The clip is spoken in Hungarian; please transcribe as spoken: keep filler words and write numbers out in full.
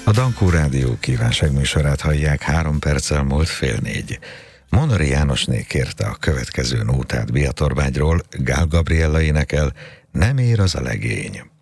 A Dankó Rádió kívánságműsorát hallják, három perccel múlt fél négy. Monori Jánosné kérte a következő nótát Biatorbágyról, Gál Gabriella énekel, Nem ér az a legény.